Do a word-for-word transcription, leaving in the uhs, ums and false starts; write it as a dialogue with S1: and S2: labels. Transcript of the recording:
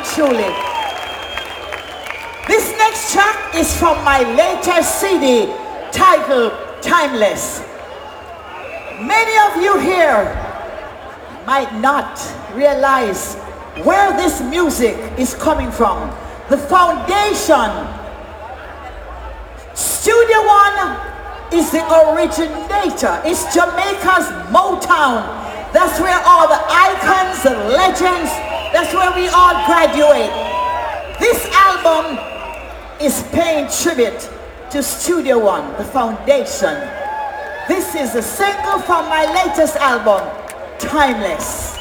S1: truly. This next track is from my latest C D titled Timeless. Many of you here might not realize where this music is coming from. The foundation, Studio One, is the originator. It's Jamaica's Motown. That's where all the icons, the legends, that's where we all graduate. This album is paying tribute to Studio One, the foundation. This is a single from my latest album, Timeless.